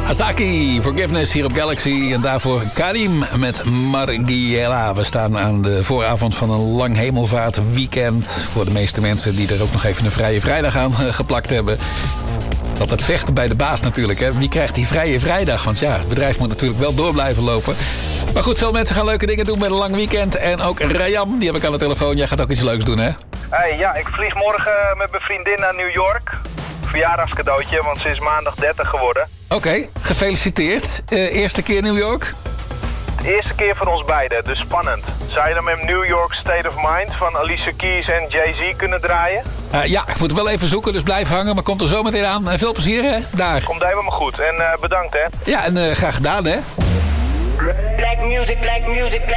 Asaki, Forgiveness hier op Galaxy. En daarvoor Karim met Margiela. We staan aan de vooravond van een lang hemelvaartweekend. Voor de meeste mensen die er ook nog even een vrije vrijdag aan geplakt hebben. Dat het vechten bij de baas natuurlijk. Hè. Wie krijgt die vrije vrijdag? Want ja, het bedrijf moet natuurlijk wel door blijven lopen. Maar goed, veel mensen gaan leuke dingen doen met een lang weekend. En ook Rayam, die heb ik aan de telefoon. Jij gaat ook iets leuks doen, hè? Hey, ja, ik vlieg morgen met mijn vriendin naar New York. Verjaardagscadeautje, want ze is maandag 30 geworden. Oké, gefeliciteerd. Eerste keer New York? De eerste keer voor ons beiden, dus spannend. Zou je dan met New York State of Mind van Alicia Keys en Jay-Z kunnen draaien? Ja, ik moet wel even zoeken, dus blijf hangen. Maar komt er zo meteen aan. Veel plezier, hè? Daar. Komt helemaal goed en bedankt, hè. Ja, en graag gedaan, hè. Black music, black music, black